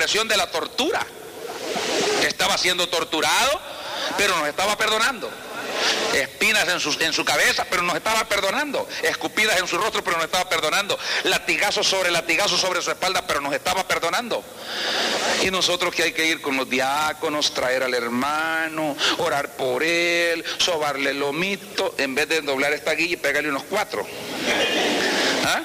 expresión de la tortura. Estaba siendo torturado, pero nos estaba perdonando. Espinas en su cabeza, pero nos estaba perdonando. Escupidas en su rostro, pero nos estaba perdonando. Latigazos sobre su espalda, pero nos estaba perdonando. Y nosotros, que hay que ir con los diáconos, traer al hermano, orar por él, sobarle el lomito, en vez de doblar esta guilla y pegarle unos 4. ¿Ah?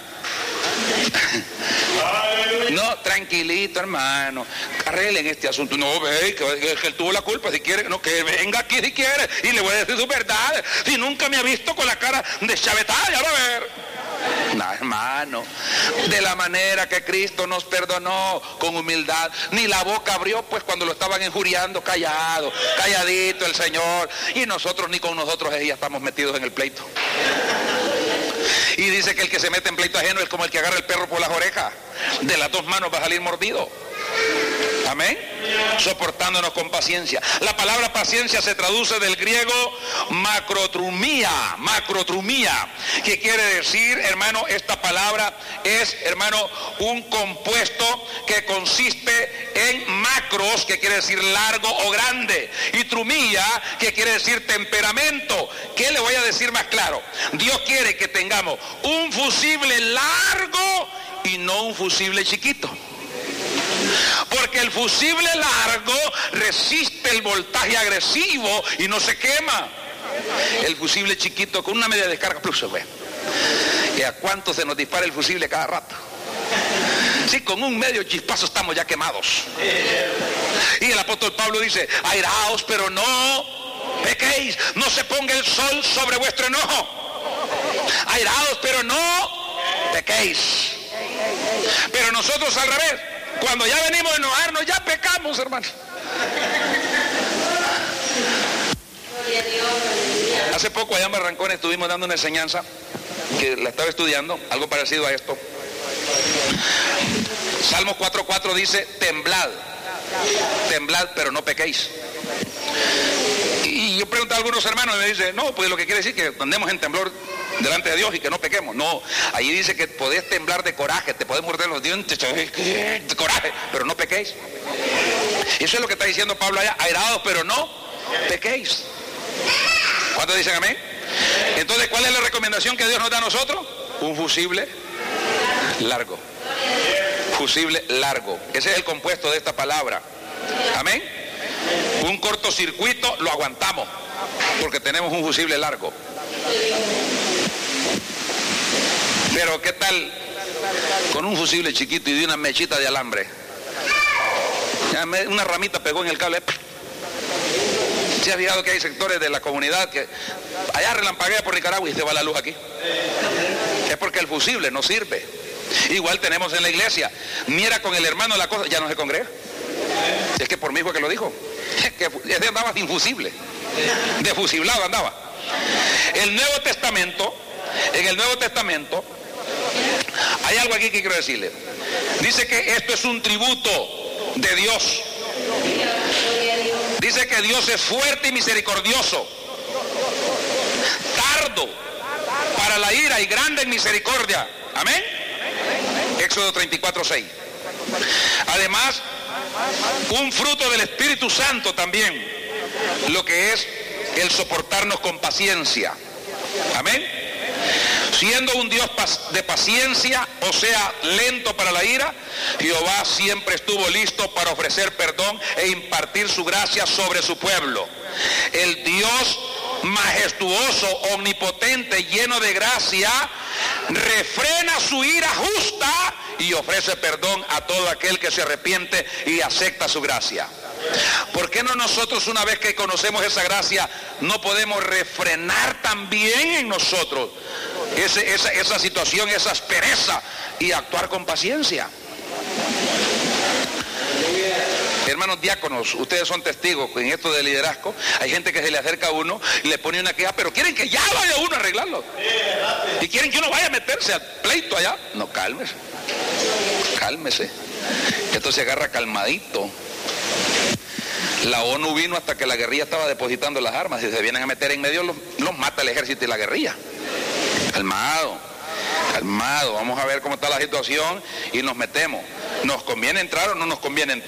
No, tranquilito, hermano, arreglen este asunto. No, ve, que él tuvo la culpa. Si quiere, no, que venga aquí si quiere, y le voy a decir sus verdades. Si nunca me ha visto con la cara deschavetada, ya va a ver. No, hermano, de la manera que Cristo nos perdonó, con humildad. Ni la boca abrió, pues, cuando lo estaban injuriando, calladito el Señor. Y nosotros, ni con nosotros ya estamos metidos en el pleito. Y dice que el que se mete en pleito ajeno es como el que agarra el perro por las orejas. De las 2 manos va a salir mordido. Amén. Soportándonos con paciencia. La palabra paciencia se traduce del griego macrotrumía, que quiere decir, hermano, esta palabra es, hermano, un compuesto que consiste en macros, que quiere decir largo o grande, y trumía, que quiere decir temperamento. ¿Qué le voy a decir más claro? Dios quiere que tengamos un fusible largo y no un fusible chiquito. Porque el fusible largo resiste el voltaje agresivo y no se quema. El fusible chiquito con una media descarga plus, ve. ¿Y a cuánto se nos dispara el fusible cada rato? Sí, con un medio chispazo estamos ya quemados. Y el apóstol Pablo dice: airaos, pero no pequéis, no se ponga el sol sobre vuestro enojo. Airaos, pero no pequéis. Pero nosotros al revés, cuando ya venimos a enojarnos, ya pecamos, hermano. Hace poco allá en Barrancones estuvimos dando una enseñanza que la estaba estudiando, algo parecido a esto. Salmos 4:4 dice: temblad, pero no pequéis. Y yo pregunté a algunos hermanos y me dicen: no, pues lo que quiere decir que andemos en temblor delante de Dios y que no pequemos. No, allí dice que podés temblar de coraje, te podés morder los dientes de coraje, pero no pequéis. Eso es lo que está diciendo Pablo allá: airados, pero no pequéis. ¿Cuántos dicen amén? Entonces, ¿cuál es la recomendación que Dios nos da a nosotros? Un fusible largo. Fusible largo. Ese es el compuesto de esta palabra. Amén. Un cortocircuito lo aguantamos porque tenemos un fusible largo. Pero ¿qué tal con un fusible chiquito y de una mechita de alambre? Una ramita pegó en el cable. ¿Se ha fijado que hay sectores de la comunidad que allá relampaguea por Nicaragua y se va la luz aquí? Es porque el fusible no sirve. Igual tenemos en la iglesia: mira con el hermano la cosa, ya no se congrega. Es que por mí fue que lo dijo. Que ese andaba sin fusible, defusiblado andaba. En el Nuevo Testamento hay algo aquí que quiero decirle. Dice que esto es un tributo de Dios. Dice que Dios es fuerte y misericordioso, tardo para la ira y grande en misericordia. Amén. Éxodo 34:6. Además, un fruto del Espíritu Santo también, lo que es el soportarnos con paciencia. Amén. Siendo un Dios de paciencia, o sea, lento para la ira, Jehová siempre estuvo listo para ofrecer perdón e impartir su gracia sobre su pueblo. El Dios majestuoso, omnipotente, lleno de gracia, refrena su ira justa y ofrece perdón a todo aquel que se arrepiente y acepta su gracia. ¿Por qué no nosotros, una vez que conocemos esa gracia, no podemos refrenar también en nosotros esa situación, esa aspereza, y actuar con paciencia? Hermanos diáconos, ustedes son testigos en esto de liderazgo. Hay gente que se le acerca a uno y le pone una queja, pero quieren que ya vaya uno a arreglarlo. Y quieren que uno vaya a meterse al pleito allá. No, cálmese. Esto se agarra calmadito. La ONU vino hasta que la guerrilla estaba depositando las armas. Si se vienen a meter en medio, los mata el ejército y la guerrilla. Calmado. Vamos a ver cómo está la situación y nos metemos. ¿Nos conviene entrar o no nos conviene entrar?